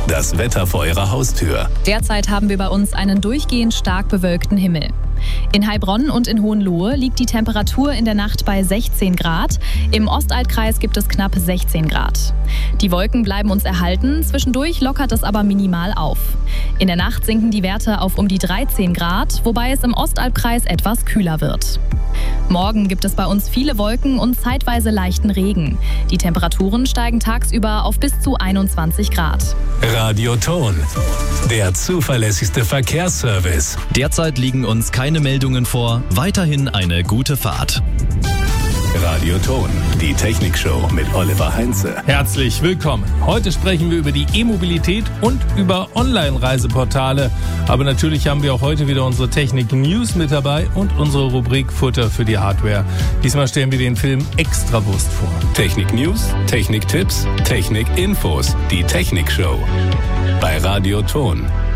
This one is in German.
Das Wetter vor Ihrer Haustür. Derzeit haben wir bei uns einen durchgehend stark bewölkten Himmel. In Heilbronn und in Hohenlohe liegt die Temperatur in der Nacht bei 16 Grad. Im Ostaltkreis gibt es knapp 16 Grad. Die Wolken bleiben uns erhalten, zwischendurch lockert es aber minimal auf. In der Nacht sinken die Werte auf um die 13 Grad, wobei es im Ostalbkreis etwas kühler wird. Morgen gibt es bei uns viele Wolken und zeitweise leichten Regen. Die Temperaturen steigen tagsüber auf bis zu 21 Grad. Radioton, der zuverlässigste Verkehrsservice. Derzeit liegen uns keine Meldungen vor. Weiterhin eine gute Fahrt. Radioton, die Technikshow mit Oliver Heinze. Herzlich willkommen. Heute sprechen wir über die E-Mobilität und über Online-Reiseportale. Aber natürlich haben wir auch heute wieder unsere Technik-News mit dabei und unsere Rubrik Futter für die Hardware. Diesmal stellen wir den Film Extrawurst vor. Technik-News, Technik-Tipps, Technik-Infos, die Technikshow bei Radioton.